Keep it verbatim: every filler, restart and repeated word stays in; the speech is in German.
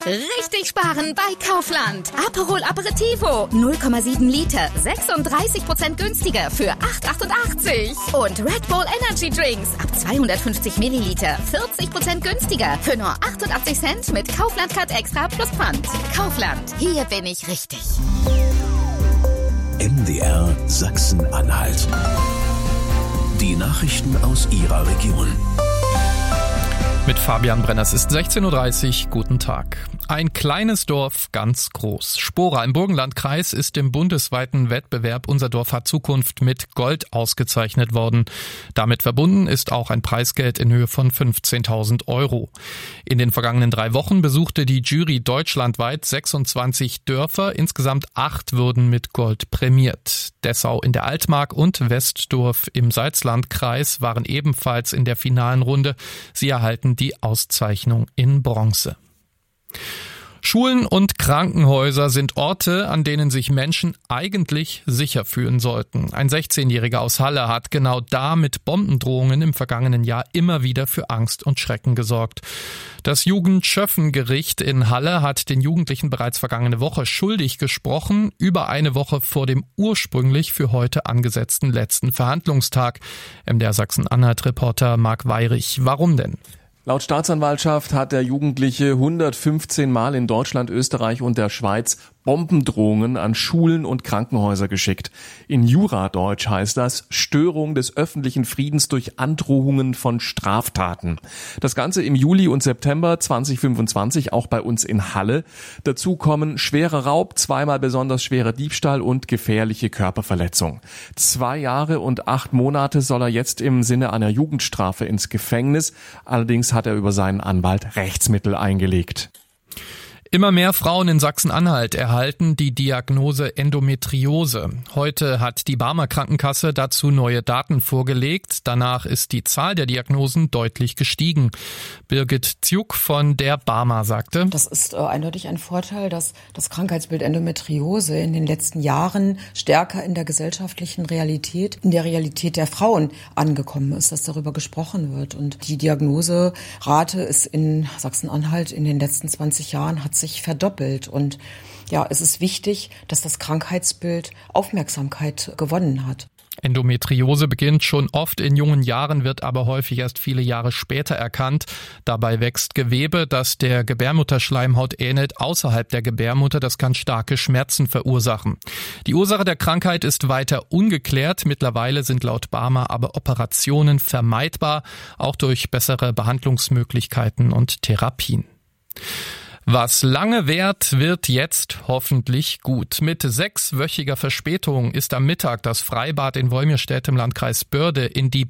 Richtig sparen bei Kaufland. Aperol Aperitivo, null Komma sieben Liter, sechsunddreißig Prozent günstiger für acht Euro achtundachtzig. Und Red Bull Energy Drinks ab zweihundertfünfzig Milliliter, vierzig Prozent günstiger für nur achtundachtzig Cent mit Kaufland Card Extra plus Pfand. Kaufland, hier bin ich richtig. M D R Sachsen-Anhalt. Die Nachrichten aus Ihrer Region. Mit Fabian Brenner, es ist sechzehn Uhr dreißig. Guten Tag. Ein kleines Dorf, ganz groß. Spora im Burgenlandkreis ist im bundesweiten Wettbewerb Unser Dorf hat Zukunft mit Gold ausgezeichnet worden. Damit verbunden ist auch ein Preisgeld in Höhe von fünfzehntausend Euro. In den vergangenen drei Wochen besuchte die Jury deutschlandweit sechsundzwanzig Dörfer. Insgesamt acht wurden mit Gold prämiert. Dessau in der Altmark und Westdorf im Salzlandkreis waren ebenfalls in der finalen Runde. Sie erhalten die Auszeichnung in Bronze. Schulen und Krankenhäuser sind Orte, an denen sich Menschen eigentlich sicher fühlen sollten. Ein sechzehnjähriger aus Halle hat genau da mit Bombendrohungen im vergangenen Jahr immer wieder für Angst und Schrecken gesorgt. Das Jugendschöffengericht in Halle hat den Jugendlichen bereits vergangene Woche schuldig gesprochen, über eine Woche vor dem ursprünglich für heute angesetzten letzten Verhandlungstag. M D R Sachsen-Anhalt-Reporter Marc Weyrich. Warum denn? Laut Staatsanwaltschaft hat der Jugendliche hundertfünfzehn Mal in Deutschland, Österreich und der Schweiz Bombendrohungen an Schulen und Krankenhäuser geschickt. In Juradeutsch heißt das Störung des öffentlichen Friedens durch Androhungen von Straftaten. Das Ganze im Juli und September zweitausendfünfundzwanzig, auch bei uns in Halle. Dazu kommen schwerer Raub, zweimal besonders schwerer Diebstahl und gefährliche Körperverletzung. Zwei Jahre und acht Monate soll er jetzt im Sinne einer Jugendstrafe ins Gefängnis. Allerdings hat er über seinen Anwalt Rechtsmittel eingelegt. Immer mehr Frauen in Sachsen-Anhalt erhalten die Diagnose Endometriose. Heute hat die Barmer Krankenkasse dazu neue Daten vorgelegt. Danach ist die Zahl der Diagnosen deutlich gestiegen. Birgit Zjuk von der Barmer sagte: Das ist äh, eindeutig ein Vorteil, dass das Krankheitsbild Endometriose in den letzten Jahren stärker in der gesellschaftlichen Realität, in der Realität der Frauen angekommen ist, dass darüber gesprochen wird. Und die Diagnoserate ist in Sachsen-Anhalt in den letzten zwanzig Jahren hat sich verdoppelt. Und ja, es ist wichtig, dass das Krankheitsbild Aufmerksamkeit gewonnen hat. Endometriose beginnt schon oft in jungen Jahren, wird aber häufig erst viele Jahre später erkannt. Dabei wächst Gewebe, das der Gebärmutterschleimhaut ähnelt, außerhalb der Gebärmutter. Das kann starke Schmerzen verursachen. Die Ursache der Krankheit ist weiter ungeklärt. Mittlerweile sind laut Barmer aber Operationen vermeidbar, auch durch bessere Behandlungsmöglichkeiten und Therapien. Was lange währt, wird jetzt hoffentlich gut. Mit sechswöchiger Verspätung ist am Mittag das Freibad in Wolmirstedt im Landkreis Börde in die